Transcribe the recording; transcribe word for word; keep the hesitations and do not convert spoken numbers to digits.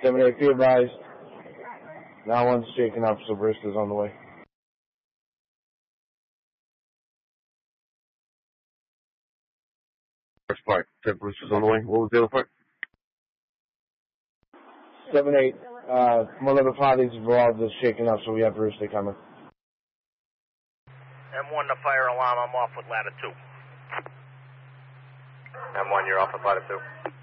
seven eight, be advised. Now one's shaking up, so Briska's on the way. First part, said Bruce was on the way. What was the other part? seven eight, uh, one of the parties involved is shaking up, so we have Brewster coming. M one, the fire alarm, I'm off with ladder two. M one, you're off with ladder two.